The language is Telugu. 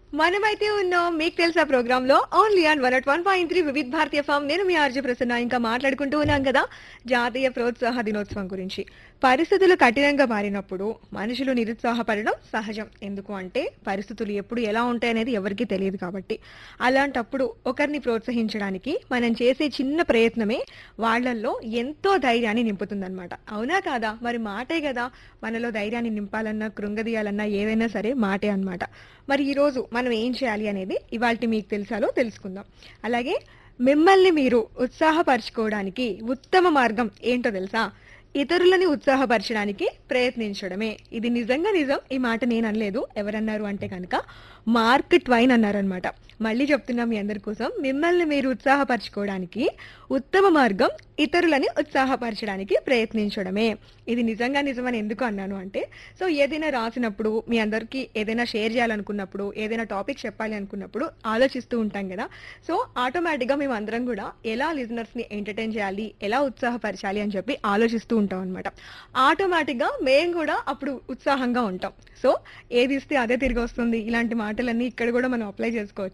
మనమైతే ఉన్నాం మీకు తెలుసా ప్రోగ్రామ్ లో only on 101.3 Vividh Bharatiya form. నేను మీ ఆర్జే ప్రసన్న. ఇంకా మాట్లాడుకుంటూ ఉన్నాం కదా జాతీయ ప్రోత్సాహ దినోత్సవం గురించి. పరిస్థితులు కఠినంగా మారినప్పుడు మనుషులు నిరుత్సాహపడడం సహజం. ఎందుకు అంటే పరిస్థితులు ఎప్పుడు ఎలా ఉంటాయనేది ఎవరికీ తెలియదు కాబట్టి. అలాంటప్పుడు ఒకరిని ప్రోత్సహించడానికి మనం చేసే చిన్న ప్రయత్నమే వాళ్ళల్లో ఎంతో ధైర్యాన్ని నింపుతుందన్నమాట. అవునా కాదా? మరి మాటే కదా మనలో ధైర్యాన్ని నింపాలన్నా కృంగదీయాలన్నా ఏదైనా సరే మాటే అన్నమాట. మరి ఈ రోజు మనం ఏం చేయాలి అనేది ఇవాల్టి మీకు తెలుసాలో తెలుసుకుందాం. అలాగే మిమ్మల్ని మీరు ఉత్సాహపరచుకోవడానికి ఉత్తమ మార్గం ఏంటో తెలుసా? ఇతరులని ఉత్సాహపరచడానికి ప్రయత్నించడమే. ఇది నిజంగా నిజం. ఈ మాట నేను అనలేదు. ఎవరన్నారు అంటే కనుక మార్క్ ట్వైన్ అన్నారనమాట. మళ్ళీ చెప్తున్నా మీ అందరి కోసం, మిమ్మల్ని మీరు ఉత్సాహపరచుకోవడానికి ఉత్తమ మార్గం ఇతరులని ఉత్సాహపరచడానికి ప్రయత్నించడమే. ఇది నిజంగా నిజమని ఎందుకు అన్నాను అంటే, సో ఏదైనా రాసినప్పుడు మీ అందరికీ ఏదైనా షేర్ చేయాలనుకున్నప్పుడు ఏదైనా టాపిక్ చెప్పాలి అనుకున్నప్పుడు ఆలోచిస్తూ ఉంటాం కదా. సో ఆటోమేటిక్గా మేము అందరం కూడా ఎలా లిజనర్స్ ని ఎంటర్టైన్ చేయాలి, ఎలా ఉత్సాహపరచాలి అని చెప్పి ఆలోచిస్తూ ఉంటాం అనమాట. ఆటోమేటిక్గా మేము కూడా అప్పుడు ఉత్సాహంగా ఉంటాం. సో ఏది ఇస్తే అదే తిరిగి వస్తుంది. ఇలాంటి మాటలన్నీ ఇక్కడ కూడా మనం అప్లై చేసుకోవచ్చు.